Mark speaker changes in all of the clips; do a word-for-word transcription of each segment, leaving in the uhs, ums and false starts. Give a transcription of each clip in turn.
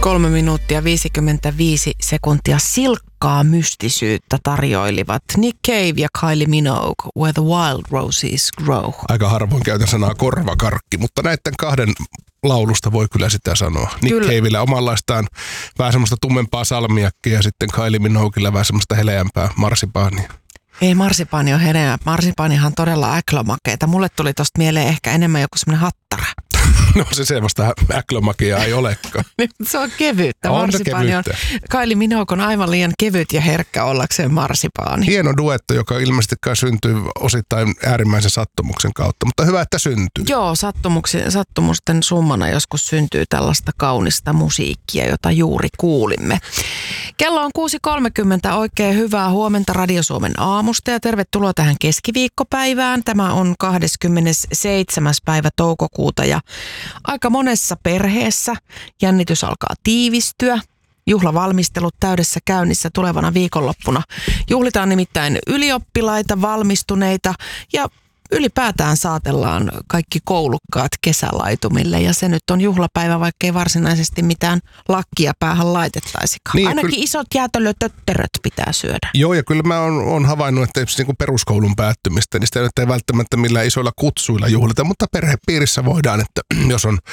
Speaker 1: Kolme minuuttia viisikymmentäviisi sekuntia silkkaa mystisyyttä tarjoilivat Nick Cave ja Kylie Minogue, Where the Wild Roses Grow.
Speaker 2: Aika harvoin käytän sanaa korvakarkki, mutta näiden kahden laulusta voi kyllä sitä sanoa. Nick kyllä. Cavella omanlaistaan vähän semmoista tummempaa salmiakkia ja sitten Kylie Minoguella vähän semmoista heleämpää marsipaania.
Speaker 1: Ei marsipaani ole hereä. Marsipaanihan on todella äklömakeeta. Mulle tuli tosta mieleen ehkä enemmän joku semmoinen hattara.
Speaker 2: No se semmoista äklömakia ei olekaan.
Speaker 1: Se on kevyyttä.
Speaker 2: On
Speaker 1: marsipaani on. Kylie Minogue on aivan liian kevyt ja herkkä ollakseen marsipaani.
Speaker 2: Hieno duetto, joka ilmeisesti syntyy osittain äärimmäisen sattumuksen kautta, mutta hyvä, että syntyy.
Speaker 1: Joo, sattumusten summana joskus syntyy tällaista kaunista musiikkia, jota juuri kuulimme. Kello on kuusi kolmekymmentä. Oikein hyvää huomenta Radio Suomen aamusta ja tervetuloa tähän keskiviikkopäivään. Tämä on kahdeskymmenesseitsemäs päivä toukokuuta ja aika monessa perheessä jännitys alkaa tiivistyä. Juhlavalmistelut täydessä käynnissä tulevana viikonloppuna. Juhlitaan nimittäin ylioppilaita, valmistuneita ja ylipäätään saatellaan kaikki koulukkaat kesälaitumille ja se nyt on juhlapäivä, vaikka ei varsinaisesti mitään lakkia päähän laitettaisikaan. Niin, ainakin kyllä, isot jäätelötötteröt pitää syödä.
Speaker 2: Joo, ja kyllä mä oon, oon havainnut, että niin peruskoulun päättymistä, niin sitä ei välttämättä millään isoilla kutsuilla juhlita, mutta perhepiirissä voidaan, että jos on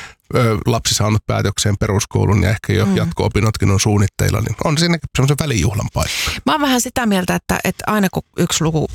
Speaker 2: ö, lapsi saanut päätökseen peruskoulun ja ehkä jo mm. jatko-opinnotkin on suunnitteilla, niin on siinäkin semmoisen välijuhlan paikka.
Speaker 1: Mä oon vähän sitä mieltä, että, että aina kun yksi luku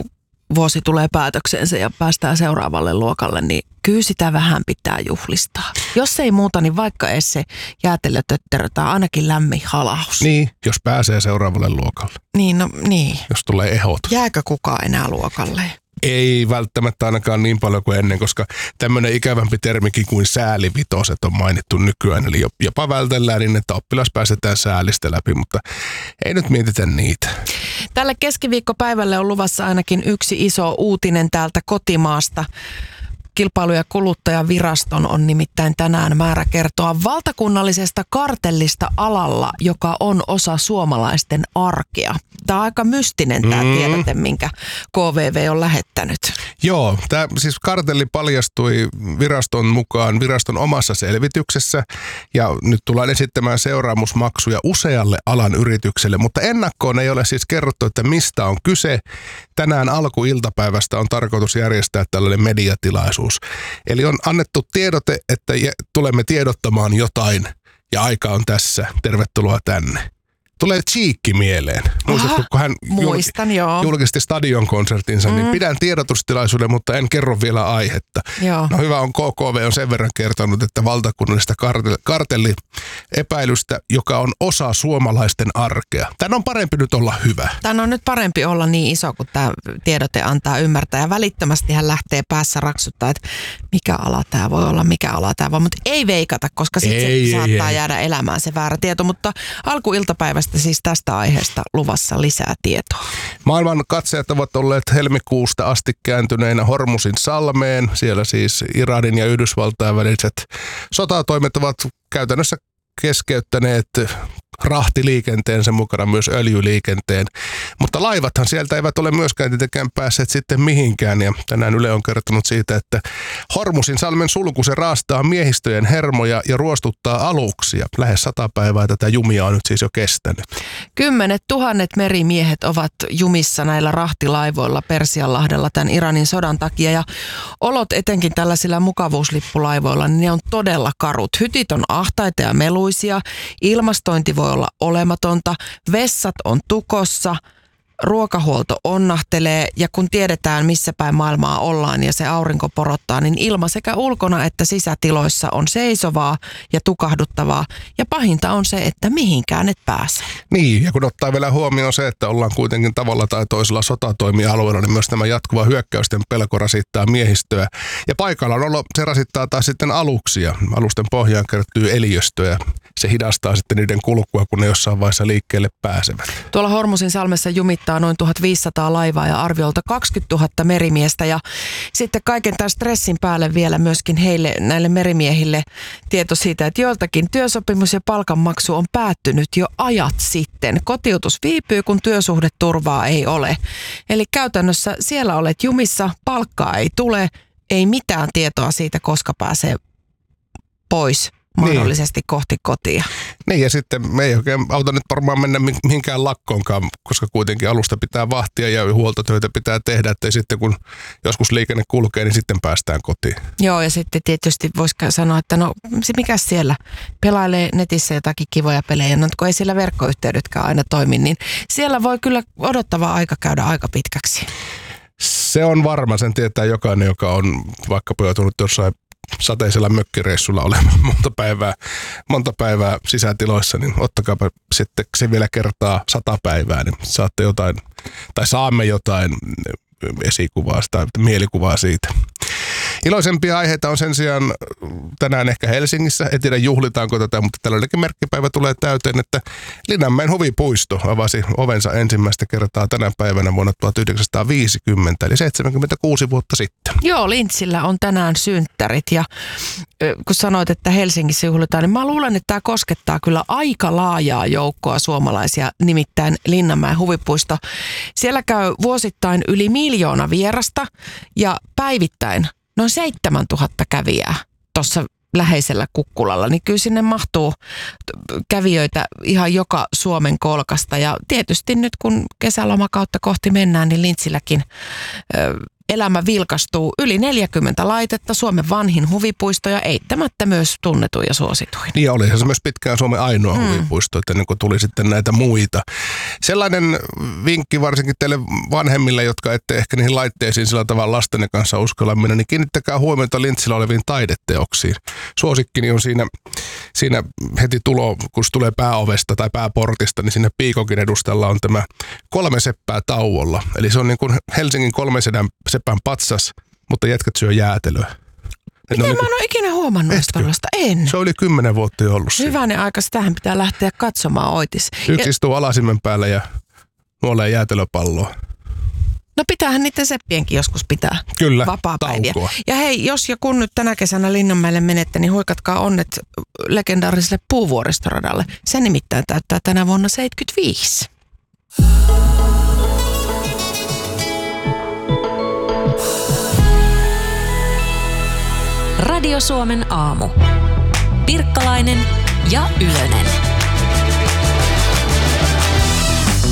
Speaker 1: vuosi tulee päätökseensä ja päästään seuraavalle luokalle, niin kyllä sitä vähän pitää juhlistaa. Jos ei muuta, niin vaikka edes se jäätelötötterö tai ainakin lämmin halaus.
Speaker 2: Niin, jos pääsee seuraavalle luokalle.
Speaker 1: Niin, no niin.
Speaker 2: Jos tulee ehot.
Speaker 1: Jääkö kukaan enää luokalle?
Speaker 2: Ei välttämättä ainakaan niin paljon kuin ennen, koska tämmöinen ikävämpi termikin kuin säälivitoset on mainittu nykyään. Eli jopa vältellään niin, että oppilas päästetään säälistä läpi, mutta ei nyt mietitä niitä.
Speaker 1: Tälle keskiviikkopäivälle on luvassa ainakin yksi iso uutinen täältä kotimaasta. Kilpailu- ja kuluttajaviraston on nimittäin tänään määrä kertoa valtakunnallisesta kartellista alalla, joka on osa suomalaisten arkea. Tämä on aika mystinen tämä mm. tiedote, minkä K V V on lähettänyt.
Speaker 2: Joo, tämä siis kartelli paljastui viraston mukaan viraston omassa selvityksessä ja nyt tullaan esittämään seuraamusmaksuja usealle alan yritykselle, mutta ennakkoon ei ole siis kerrottu, että mistä on kyse. Tänään alkuiltapäivästä on tarkoitus järjestää tällainen mediatilaisuus. Eli on annettu tiedote, että tulemme tiedottamaan jotain ja aika on tässä. Tervetuloa tänne. Tulee Cheekki mieleen. Muistatko, kun hän
Speaker 1: Muistan,
Speaker 2: julk- julkisti stadionkonsertinsa, mm. niin pidän tiedotustilaisuuden, mutta en kerro vielä aihetta. Joo. No hyvä on, K K V on sen verran kertonut, että valtakunnallista kartelli, kartelliepäilystä, joka on osa suomalaisten arkea. Tän on parempi nyt olla hyvä. Tän
Speaker 1: on nyt parempi olla niin iso, kun tämä tiedote antaa ymmärtää. Ja välittömästi hän lähtee päässä raksuttaa, että mikä ala tämä voi olla, mikä ala tämä voi. Mutta ei veikata, koska sitten se ei, saattaa ei, jäädä elämään se väärä tieto. Mutta alkuiltapäivästä siis tästä aiheesta luvassa lisää tietoa.
Speaker 2: Maailman katseet ovat olleet helmikuusta asti kääntyneinä Hormusin salmeen. Siellä siis Iranin ja Yhdysvaltain väliset sotatoimet ovat käytännössä keskeyttäneet rahtiliikenteen, sen mukana myös öljyliikenteen. Mutta laivathan sieltä eivät ole myöskään tietenkään päässeet sitten mihinkään. Ja tänään Yle on kertonut siitä, että Hormusin salmen sulku se raastaa miehistöjen hermoja ja ruostuttaa aluksia. Lähes sata päivää tätä jumia on nyt siis jo kestänyt.
Speaker 1: Kymmenet tuhannet merimiehet ovat jumissa näillä rahtilaivoilla Persianlahdella tämän Iranin sodan takia. Ja olot etenkin tällaisilla mukavuuslippulaivoilla, niin ne on todella karut. Hytit on ahtaita ja meluisia, ilmastointi voi olla olematonta, vessat on tukossa, ruokahuolto onnahtelee ja kun tiedetään missä päin maailmaa ollaan ja se aurinko porottaa, niin ilma sekä ulkona että sisätiloissa on seisovaa ja tukahduttavaa ja pahinta on se, että mihinkään et pääse.
Speaker 2: Niin, ja kun ottaa vielä huomioon se, että ollaan kuitenkin tavalla tai toisella sotatoimialueella, niin myös tämä jatkuva hyökkäysten pelko rasittaa miehistöä ja paikallaanolo se rasittaa taas sitten aluksia. Alusten pohjaan kertyy eliöstöä. Se hidastaa sitten niiden kulkua, kun ne jossain vaiheessa liikkeelle pääsevät.
Speaker 1: Tuolla Hormusin salmessa jumittaa noin tuhatviisisataa laivaa ja arviolta kaksikymmentätuhatta merimiestä. Ja sitten kaiken tämän stressin päälle vielä myöskin heille, näille merimiehille tieto siitä, että joiltakin työsopimus ja palkanmaksu on päättynyt jo ajat sitten. Kotiutus viipyy, kun työsuhdeturvaa ei ole. Eli käytännössä siellä olet jumissa, palkkaa ei tule, ei mitään tietoa siitä, koska pääsee pois mahdollisesti niin. kohti kotia.
Speaker 2: Niin ja sitten me ei oikein auta nyt varmaan mennä mihinkään lakkoonkaan, koska kuitenkin alusta pitää vahtia ja huoltotöitä pitää tehdä, että sitten kun joskus liikenne kulkee, niin sitten päästään kotiin.
Speaker 1: Joo ja sitten tietysti voisi sanoa, että no se mikäs siellä pelailee netissä jotakin kivoja pelejä, no kun ei siellä verkkoyhteydetkään aina toimi, niin siellä voi kyllä odottava aika käydä aika pitkäksi.
Speaker 2: Se on varma, sen tietää jokainen, joka on vaikkapa joutunut jossain sateisella mökkireissulla olemaan monta päivää, monta päivää sisätiloissa, niin ottakaapa sitten se vielä kertaa sata päivää, niin saatte jotain, tai saamme jotain esikuvaa tai mielikuvaa siitä. Iloisempia aiheita on sen sijaan tänään ehkä Helsingissä. En tiedä juhlitaanko tätä, mutta tällainenkin merkkipäivä tulee täyteen, että Linnanmäen huvipuisto avasi ovensa ensimmäistä kertaa tänä päivänä vuonna tuhatyhdeksänsataaviisikymmentä, eli seitsemänkymmentäkuusi vuotta sitten.
Speaker 1: Joo, Lintsillä on tänään synttärit ja kun sanoit, että Helsingissä juhlitaan, niin mä luulen, että tämä koskettaa kyllä aika laajaa joukkoa suomalaisia, nimittäin Linnanmäen huvipuisto. Siellä käy vuosittain yli miljoona vierasta ja päivittäin noin seitsemäntuhatta kävijää tuossa läheisellä Kukkulalla, niin kyllä sinne mahtuu kävijöitä ihan joka Suomen kolkasta. Ja tietysti nyt kun kesälomakautta kohti mennään, niin Lintsilläkin ö, elämä vilkastuu. Yli neljäkymmentä laitetta, Suomen vanhin huvipuisto ja eittämättä myös tunnetuin ja suosituin.
Speaker 2: Niin olihan se myös pitkään Suomen ainoa mm. huvipuisto, että ennen kuin tuli sitten näitä muita. Sellainen vinkki varsinkin teille vanhemmille, jotka ette ehkä niihin laitteisiin sillä tavalla lastenne kanssa uskalla mennä, niin kiinnittäkää huomiota Lintsillä oleviin taideteoksiin. Suosikkini on siinä, siinä heti tulo, kun se tulee pääovesta tai pääportista, niin siinä piikokin edustalla on tämä kolme seppää tauolla. Eli se on niin kuin Helsingin kolme sepän patsas, mutta jätkät syö jäätelöä.
Speaker 1: Miten mä en ole ikinä huomannut tällaista? En.
Speaker 2: Se oli kymmenen vuotta jo ollut siinä.
Speaker 1: Hyvänen aika, sitähän pitää lähteä katsomaan Oitis.
Speaker 2: Yksi
Speaker 1: ja...
Speaker 2: istuu alasimen päällä ja nuolee jäätelöpalloa.
Speaker 1: No pitäähän niiden seppienkin joskus pitää.
Speaker 2: Kyllä,
Speaker 1: vapaapäiviä.
Speaker 2: taukoa.
Speaker 1: Ja hei, jos ja kun nyt tänä kesänä Linnanmäelle menette, niin huikatkaa onnet legendaariselle Puuvuoristoradalle. Se nimittäin täyttää tänä vuonna seitsemänkymmentäviisi.
Speaker 3: Radio Suomen aamu. Pirkkalainen ja Ylönen.